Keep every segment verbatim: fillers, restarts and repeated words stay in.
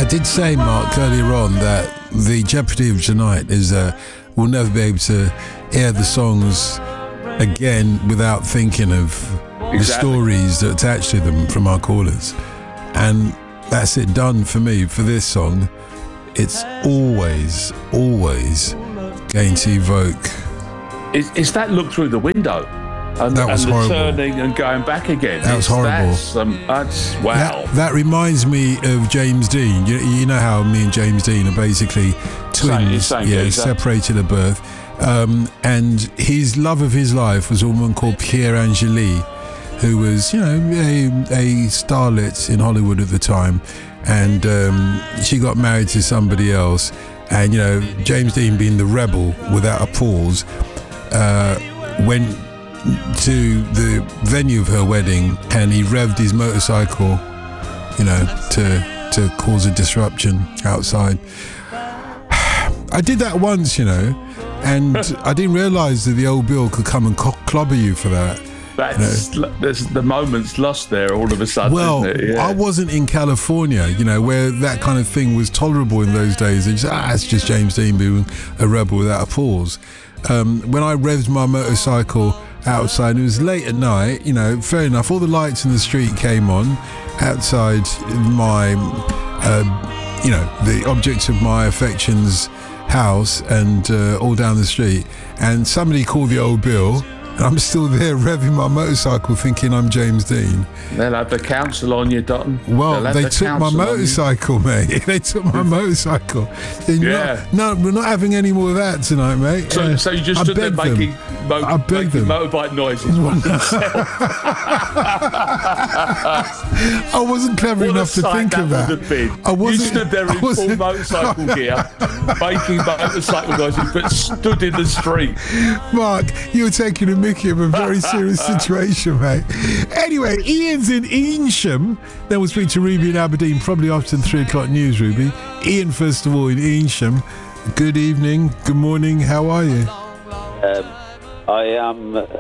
I did say, Mark, earlier on that the jeopardy of tonight is that we'll never be able to hear the songs again without thinking of exactly. the stories that attach to them from our callers. And that's it done for me for this song. It's always, always going to evoke. Is, is that look through the window? And, that was and the horrible. turning and going back again. That was horrible. That's, um, that's wow. That, that reminds me of James Dean. You, you know how me and James Dean are basically twins, same, same, yeah, yeah, separated at birth. Um, and his love of his life was a woman called Pierre Angeli, who was, you know, a, a starlet in Hollywood at the time. And um, she got married to somebody else. And, you know, James Dean, being the rebel without a pause, uh, went to the venue of her wedding and he revved his motorcycle, you know, to to cause a disruption outside. I did that once, you know, and I didn't realise that the old Bill could come and co- clobber you for that. That's, you know? There's the moment's lost there all of a sudden. Well, isn't it? Yeah. I wasn't in California, you know, where that kind of thing was tolerable in those days. It's just, ah, it's just James Dean being a rebel without a pause. Um, when I revved my motorcycle outside, it was late at night, you know, fair enough, all the lights in the street came on outside my, uh, you know, the object of my affections house and uh, all down the street, and somebody called the old Bill. And I'm still there revving my motorcycle thinking I'm James Dean. They'll have the council on you, Dotton. Well, they the took my motorcycle, mate. They took my motorcycle. Yeah. Not, no, we're not having any more of that tonight, mate. So, uh, so you just I stood there making, mo- I making them. motorbike noises with yourself. I wasn't clever what enough to think that of that. Would have been. I wasn't, you stood there in full motorcycle gear, making motorcycle noises, but stood in the street. Mark, you were taking a mickey of a very serious situation, mate. Anyway, Ian's in Eynsham. Then we'll speak to Ruby in Aberdeen, probably after the three o'clock news, Ruby. Ian, first of all, in Eynsham. Good evening, good morning, how are you? Um, I am uh,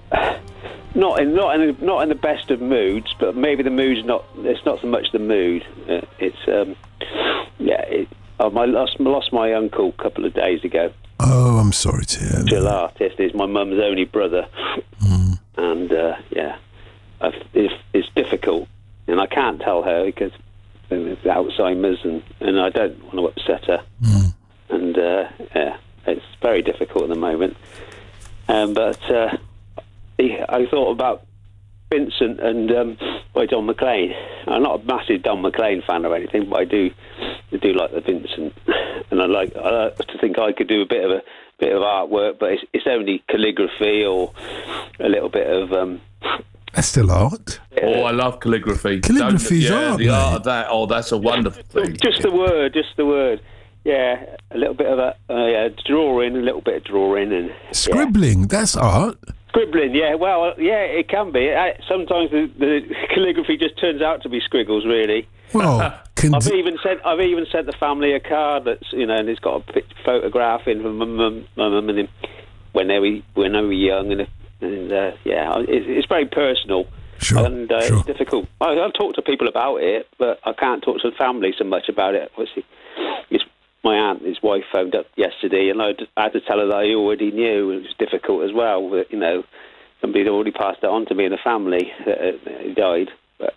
not in not in a, not in the best of moods, but maybe the mood's not. It's not so much the mood. Uh, it's um, yeah. It, I lost lost my uncle a couple of days ago. Oh, I'm sorry to hear. Still artist. He's my mum's only brother, mm. and uh, yeah, I've, it's, it's difficult, and I can't tell her because it's Alzheimer's, and, and I don't want to upset her, mm. and uh, yeah, it's very difficult at the moment. Um, but uh, I thought about Vincent and um, by Don McLean. I'm not a massive Don McLean fan or anything, but I do I do like the Vincent, and I like I like to think I could do a bit of a bit of artwork, but it's, it's only calligraphy or a little bit of. Um, That's still art. Oh, I love calligraphy. Calligraphy's yeah, art, the mate. art of that. Oh, that's a wonderful thing. Just the word, just the word. Yeah, a little bit of a uh, yeah, drawing, a little bit of drawing, and scribbling. Yeah. That's art. Scribbling, yeah. Well, yeah, it can be. I, sometimes the, the calligraphy just turns out to be scriggles, really. Well, can I've even sent I've even sent the family a card that's you know, and it's got a pic- photograph in from my mum, my mum and him when they were when they were young, and and uh, yeah, it, it's very personal. Sure, and uh, sure. It's difficult. I, I'll talk to people about it, but I can't talk to the family so much about it. Obviously, it's my aunt, his wife, phoned up yesterday, and I had to tell her that I already knew. It was difficult as well. But, you know, somebody had already passed it on to me in the family that uh, he died. But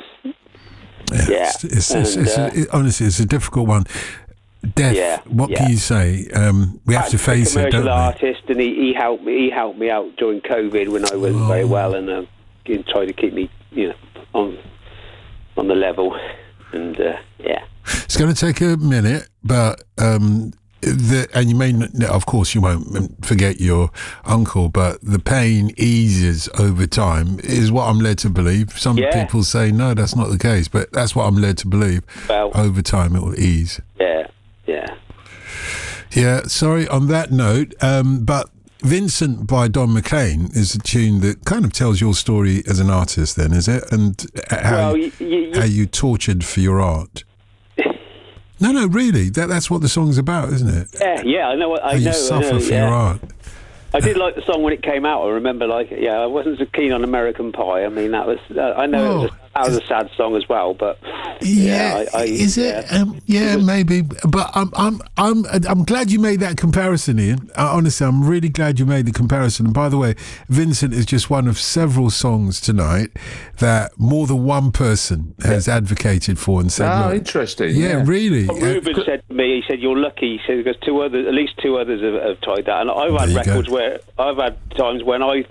yeah, yeah. It's, it's, and, it's, it's uh, a, it, honestly, it's a difficult one. Death. Yeah, what yeah. can you say? Um, we have to face it, don't commercial we? artist, and he, he helped me. He helped me out during COVID when I wasn't Oh. very well, and uh, he tried to keep me, you know, on on the level. And uh, yeah. It's going to take a minute, but um, the, and you may, not, of course, you won't forget your uncle, but the pain eases over time, is what I'm led to believe. Some Yeah. people say no, that's not the case, but that's what I'm led to believe. Well, Over time, it will ease. yeah, yeah. Yeah. Sorry. On that note, um, but Vincent by Don McLean is a tune that kind of tells your story as an artist. Then is it? And how Well, you, you, you, how you tortured for your art. No, no, really. That that's what the song's about, isn't it? yeah, yeah. I know. What, I How know. you suffer I know, for yeah. your art. I did like the song when it came out. I remember, like, yeah, I wasn't so keen on American Pie. I mean, that was. Uh, I know it was. that was a sad song as well, but yeah, yeah I, I, is it? Yeah, um, yeah maybe. But I'm, I'm, I'm, I'm glad you made that comparison, Ian. Uh, honestly, I'm really glad you made the comparison. And by the way, Vincent is just one of several songs tonight that more than one person has yeah. advocated for and said, "Oh, look, interesting." Yeah, yeah. really. Well, Ruben uh, said to me, he said, "You're lucky." He said, "Because two others, at least two others have, have tried that." And I've had records go. where I've had times when I